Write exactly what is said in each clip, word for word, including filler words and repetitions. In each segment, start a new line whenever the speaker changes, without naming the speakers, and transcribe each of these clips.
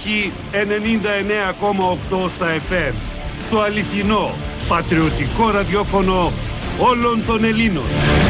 Μάχη ενενήντα εννέα κόμμα οκτώ στα εφ εμ. Το αληθινό, πατριωτικό ραδιόφωνο όλων των Ελλήνων.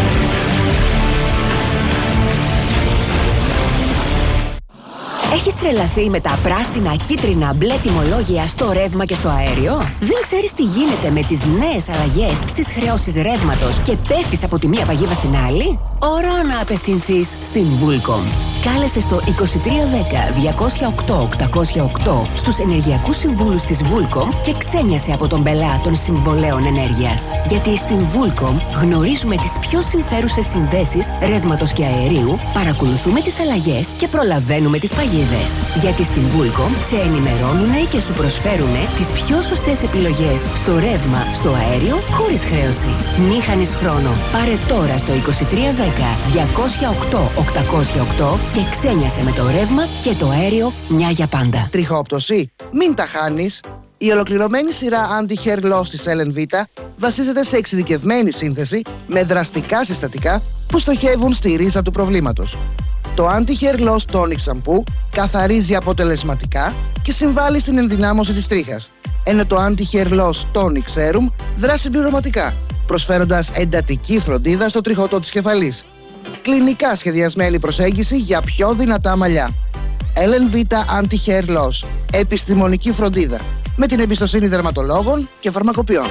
Έχεις τρελαθεί με τα πράσινα, κίτρινα, μπλε τιμολόγια στο ρεύμα και στο αέριο? Δεν ξέρεις τι γίνεται με τις νέες αλλαγές στις χρεώσεις ρεύματος και πέφτεις από τη μία παγίδα στην άλλη? Ώρα να απευθυνθείς στην Vulcom. Κάλεσε στο είκοσι τρία δέκα διακόσια οκτώ οκτακόσια οκτώ στους ενεργειακούς συμβούλους της Vulcom και ξένιασε από τον πελά των συμβολέων ενέργειας. Γιατί στην Vulcom γνωρίζουμε τις πιο συμφέρουσες συνδέσεις ρεύματος και αερίου, παρακολουθούμε τις αλλαγές και προλαβαίνουμε τις παγίδες. Γιατί στην Vulcom σε ενημερώνουνε και σου προσφέρουνε τις πιο σωστές επιλογές στο ρεύμα, στο αέριο, χωρίς χρέωση. Μη χάνεις χρόνο. Πάρε τώρα στο είκοσι τρία δέκα διακόσια οκτώ οκτακόσια οκτώ και ξένιασε με το ρεύμα και το αέριο μια για πάντα.
Τριχόπτωση? Μην τα χάνεις. Η ολοκληρωμένη σειρά Anti-Hair Loss της Ellen Vita βασίζεται σε εξειδικευμένη σύνθεση με δραστικά συστατικά που στοχεύουν στη ρίζα του προβλήματος. Το Anti-Hair Loss Tonic Shampoo καθαρίζει αποτελεσματικά και συμβάλλει στην ενδυνάμωση της τρίχας, ενώ το Anti-Hair Loss Tonic Serum δράσει συμπληρωματικά, προσφέροντας εντατική φροντίδα στο τριχωτό της κεφαλής. Κλινικά σχεδιασμένη προσέγγιση για πιο δυνατά μαλλιά. Ellen Vita Anti-Hair Loss. Επιστημονική φροντίδα. Με την εμπιστοσύνη δερματολόγων και φαρμακοποιών.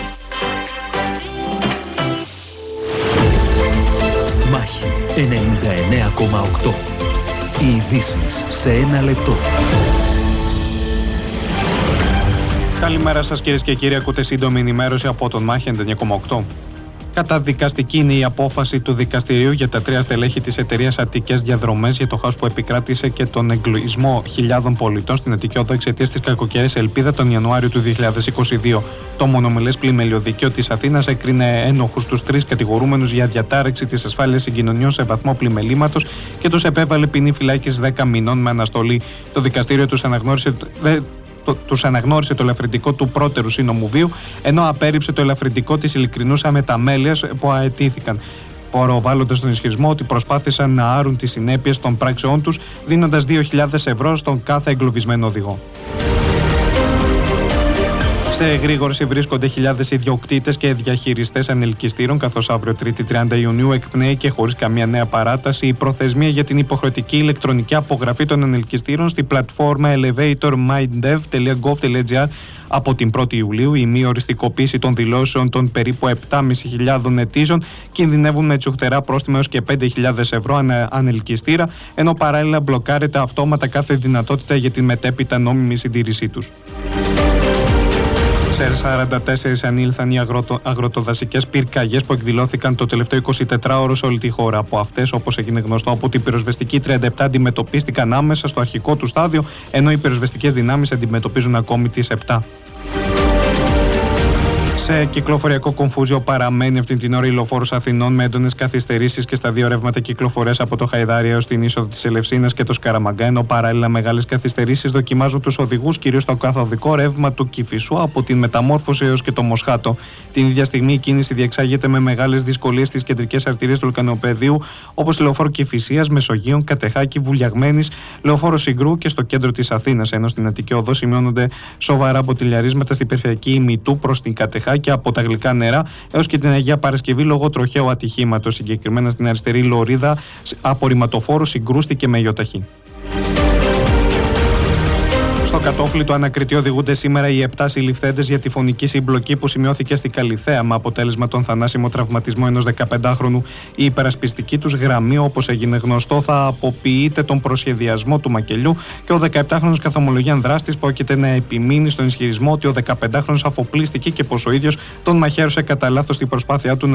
Μάχη ενενήντα εννέα κόμμα οκτώ. Οι ειδήσεις σε ένα λεπτό.
Καλημέρα σας κυρίες και κύριοι, ακούτε σύντομη ενημέρωση από τον Μάχη ενενήντα εννέα κόμμα οκτώ. Καταδικαστική είναι η απόφαση του δικαστηρίου για τα τρία στελέχη της εταιρείας Αττικές Διαδρομές για το χάος που επικράτησε και τον εγκλωβισμό χιλιάδων πολιτών στην Αττική Οδό εξαιτίας της κακοκαιρίας Ελπίδα τον Ιανουάριο του δύο χιλιάδες είκοσι δύο. Το μονομελές πλημελιωδικείο της Αθήνας έκρινε ένοχους τους τρεις κατηγορούμενους για διατάρεξη της ασφάλειας συγκοινωνιών σε βαθμό πλημελήματος και τους επέβαλε ποινή φυλάκισης δέκα μηνών με αναστολή. Το δικαστήριο τους αναγνώρισε. Το, τους αναγνώρισε το ελαφρυντικό του πρώτερου σύνομου βίου, ενώ απέρριψε το ελαφρυντικό της ειλικρινούς αμεταμέλειας που αετήθηκαν, προβάλλοντας τον ισχυρισμό ότι προσπάθησαν να άρουν τις συνέπειες των πράξεών τους, δίνοντας δύο χιλιάδες ευρώ στον κάθε εγκλωβισμένο οδηγό. Σε εγρήγορση βρίσκονται χιλιάδες ιδιοκτήτες και διαχειριστές ανελκυστήρων, καθώς αύριο Τρίτη τριάντα Ιουνίου εκπνέει και χωρίς καμία νέα παράταση η προθεσμία για την υποχρεωτική ηλεκτρονική απογραφή των ανελκυστήρων στη πλατφόρμα elevator mindev τελεία gov τελεία gr από την πρώτη Ιουλίου. Η μη οριστικοποίηση των δηλώσεων των περίπου επτά χιλιάδες πεντακόσιων αιτήσεων κινδυνεύουν με τσουχτερά πρόστιμα έως και πέντε χιλιάδες ευρώ ανά ανελκυστήρα, ενώ παράλληλα μπλοκάρεται αυτόματα κάθε δυνατότητα για την μετέπειτα νόμιμη συντήρησή τους. Σε σαράντα τέσσερις ανήλθαν οι αγροτο, αγροτοδασικές πυρκαγιές που εκδηλώθηκαν το τελευταίο εικοσιτετράωρο σε όλη τη χώρα. Από αυτές, όπως έγινε γνωστό από την πυροσβεστική, τριάντα επτά αντιμετωπίστηκαν άμεσα στο αρχικό του στάδιο, ενώ οι πυροσβεστικές δυνάμεις αντιμετωπίζουν ακόμη τις επτά. Σε κυκλοφοριακό κομφούζιο παραμένει αυτή την ώρα η λεωφόρος Αθηνών με έντονες καθυστερήσεις και στα δύο ρεύματα κυκλοφορίας από το Χαϊδάρι έως την είσοδο της Ελευσίνας και το Σκαραμαγκά, ενώ παράλληλα μεγάλες καθυστερήσεις δοκιμάζουν τους οδηγούς κυρίως στο καθοδικό ρεύμα του Κηφισού από την Μεταμόρφωση έως και το Μοσχάτο. Την ίδια στιγμή η κίνηση διεξάγεται με μεγάλες δυσκολίες στις κεντρικές αρτηρίες του Λουκανοπεδίου, όπως λεωφόρο Κηφισίας, Μεσογείων, Κατεχάκη, Βουλιαγμένης, λεωφόρο Συγκρού και στο κέντρο της Αθήνας, ενώ στην Αττική Οδό σημειώνονται σοβαρά μποτιλιαρίσματα στην περιφερειακή ημιτού προς την Κατεχάκη και από τα Γλυκά Νερά έως και την Αγία Παρασκευή λόγω τροχαίου ατυχήματος. Συγκεκριμένα στην αριστερή λωρίδα απορριμματοφόρου συγκρούστηκε με ιοταχή. Στο κατόφλι του ανακριτή οδηγούνται σήμερα οι επτά συλληφθέντες για τη φωνική συμπλοκή που σημειώθηκε στη Καλιθέα με αποτέλεσμα τον θανάσιμο τραυματισμό ενός δεκαπεντάχρονου. Η υπερασπιστική τους γραμμή, όπως έγινε γνωστό, θα αποποιείται τον προσχεδιασμό του μακελιού και ο δεκαεπτάχρονος καθομολογεί αν δράστης πρόκειται να επιμείνει στον ισχυρισμό ότι ο δεκαπεντάχρονος αφοπλίστηκε και πως ο ίδιος τον μαχαίρωσε κατά λάθος στην προσπάθειά του